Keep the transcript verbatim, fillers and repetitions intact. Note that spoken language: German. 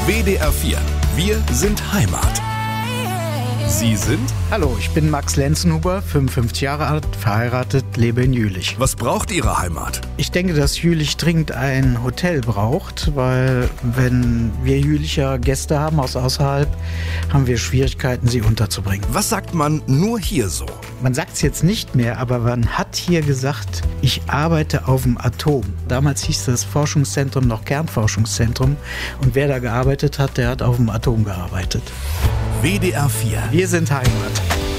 W D R vier. Wir sind Heimat. Sie sind? Hallo, ich bin Max Lenzenhuber, fünfundfünfzig Jahre alt, verheiratet, lebe in Jülich. Was braucht Ihre Heimat? Ich denke, dass Jülich dringend ein Hotel braucht, weil wenn wir Jülicher Gäste haben aus außerhalb, haben wir Schwierigkeiten, sie unterzubringen. Was sagt man nur hier so? Man sagt es jetzt nicht mehr, aber man hat hier gesagt, ich arbeite auf dem Atom. Damals hieß das Forschungszentrum noch Kernforschungszentrum und wer da gearbeitet hat, der hat auf dem Atom gearbeitet. W D R vier. Wir sind Heimat.